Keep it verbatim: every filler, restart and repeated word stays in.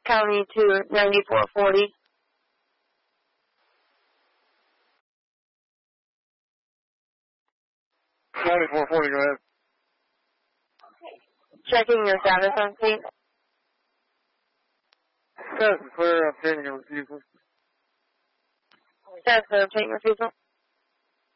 County to ninety-four forty. ninety-four forty, go ahead. Checking your status on scene. Status is clear, obtaining a refusal. Status of obtaining refusal.